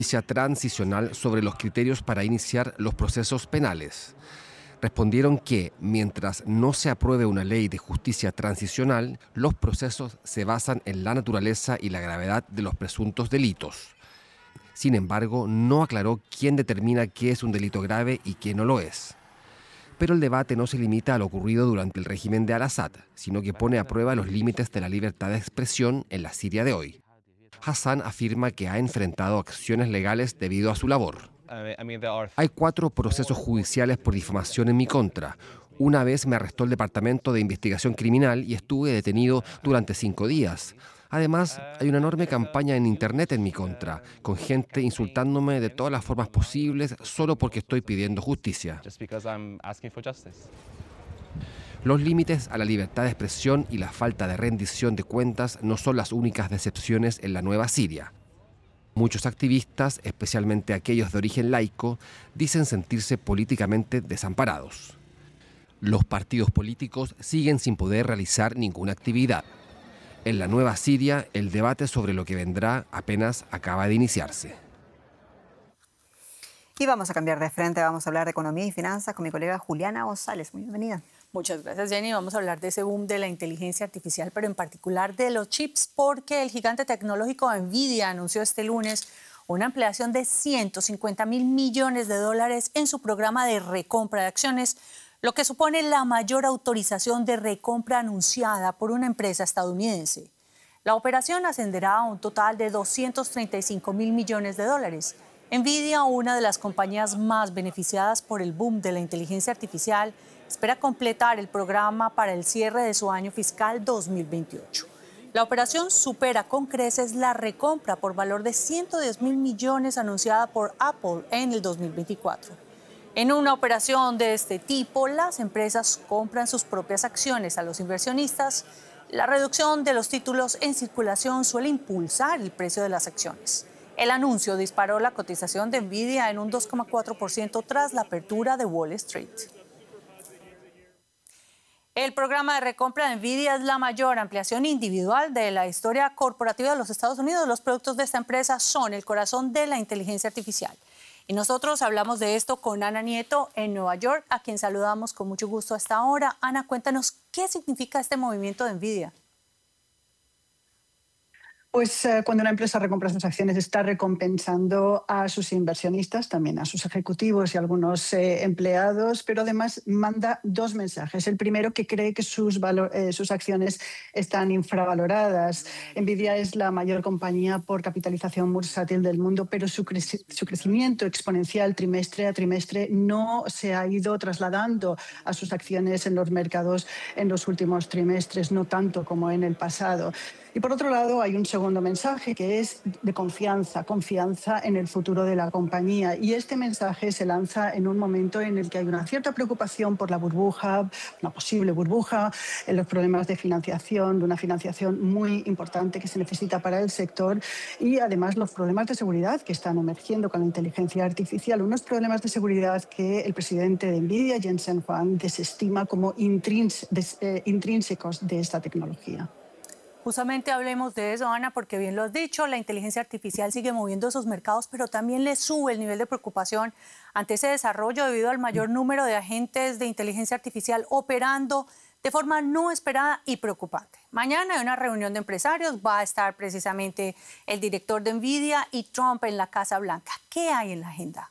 justicia transicional sobre los criterios para iniciar los procesos penales. Respondieron que, mientras no se apruebe una ley de justicia transicional, los procesos se basan en la naturaleza y la gravedad de los presuntos delitos. Sin embargo, no aclaró quién determina qué es un delito grave y qué no lo es. Pero el debate no se limita a lo ocurrido durante el régimen de Al-Assad, sino que pone a prueba los límites de la libertad de expresión en la Siria de hoy. Hassan afirma que ha enfrentado acciones legales debido a su labor. Hay 4 procesos judiciales por difamación en mi contra. Una vez me arrestó el Departamento de Investigación Criminal y estuve detenido durante 5 días. Además, hay una enorme campaña en Internet en mi contra, con gente insultándome de todas las formas posibles solo porque estoy pidiendo justicia. Los límites a la libertad de expresión y la falta de rendición de cuentas no son las únicas decepciones en la nueva Siria. Muchos activistas, especialmente aquellos de origen laico, dicen sentirse políticamente desamparados. Los partidos políticos siguen sin poder realizar ninguna actividad. En la nueva Siria, el debate sobre lo que vendrá apenas acaba de iniciarse. Y vamos a cambiar de frente, vamos a hablar de economía y finanzas con mi colega Juliana González. Muy bienvenida. Muchas gracias, Jenny. Vamos a hablar de ese boom de la inteligencia artificial, pero en particular de los chips, porque el gigante tecnológico NVIDIA anunció este lunes una ampliación de $150.000 millones en su programa de recompra de acciones, lo que supone la mayor autorización de recompra anunciada por una empresa estadounidense. La operación ascenderá a un total de $235.000 millones. NVIDIA, una de las compañías más beneficiadas por el boom de la inteligencia artificial, espera completar el programa para el cierre de su año fiscal 2028. La operación supera con creces la recompra por valor de $110.000 millones anunciada por Apple en el 2024. En una operación de este tipo, las empresas compran sus propias acciones a los inversionistas. La reducción de los títulos en circulación suele impulsar el precio de las acciones. El anuncio disparó la cotización de NVIDIA en un 2,4% tras la apertura de Wall Street. El programa de recompra de NVIDIA es la mayor ampliación individual de la historia corporativa de los Estados Unidos. Los productos de esta empresa son el corazón de la inteligencia artificial. Y nosotros hablamos de esto con Ana Nieto en Nueva York, a quien saludamos con mucho gusto a esta hora. Ana, cuéntanos qué significa este movimiento de NVIDIA. Pues cuando una empresa recompra sus acciones está recompensando a sus inversionistas, también a sus ejecutivos y algunos empleados, pero además manda 2 mensajes. El primero, que cree que sus acciones están infravaloradas. NVIDIA es la mayor compañía por capitalización bursátil del mundo, pero su crecimiento exponencial trimestre a trimestre no se ha ido trasladando a sus acciones en los mercados en los últimos trimestres, no tanto como en el pasado. Y por otro lado, hay un segundo mensaje que es de confianza en el futuro de la compañía. Y este mensaje se lanza en un momento en el que hay una cierta preocupación por la burbuja, una posible burbuja, en los problemas de financiación, de una financiación muy importante que se necesita para el sector, y además los problemas de seguridad que están emergiendo con la inteligencia artificial. Unos problemas de seguridad que el presidente de NVIDIA, Jensen Huang, desestima como intrínsecos de esta tecnología. Justamente hablemos de eso, Ana, porque bien lo has dicho, la inteligencia artificial sigue moviendo esos mercados, pero también le sube el nivel de preocupación ante ese desarrollo debido al mayor número de agentes de inteligencia artificial operando de forma no esperada y preocupante. Mañana hay una reunión de empresarios, va a estar precisamente el director de NVIDIA y Trump en la Casa Blanca. ¿Qué hay en la agenda?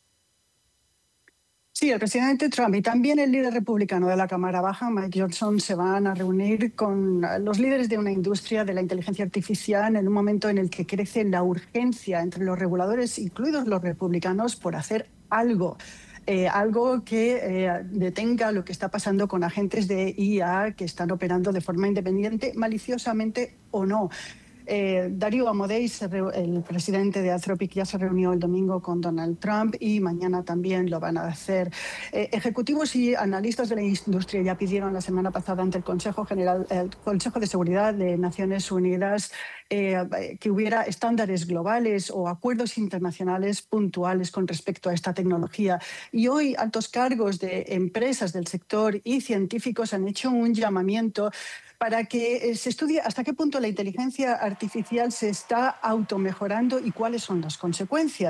Sí, el presidente Trump y también el líder republicano de la Cámara Baja, Mike Johnson, se van a reunir con los líderes de una industria de la inteligencia artificial en un momento en el que crece la urgencia entre los reguladores, incluidos los republicanos, por hacer algo. Algo que detenga lo que está pasando con agentes de IA que están operando de forma independiente, maliciosamente o no. Darío Amodei, el presidente de Anthropic, ya se reunió el domingo con Donald Trump y mañana también lo van a hacer. Ejecutivos y analistas de la industria ya pidieron la semana pasada ante el Consejo de Seguridad de Naciones Unidas que hubiera estándares globales o acuerdos internacionales puntuales con respecto a esta tecnología. Y hoy altos cargos de empresas del sector y científicos han hecho un llamamiento para que se estudie hasta qué punto la inteligencia artificial se está automejorando y cuáles son las consecuencias.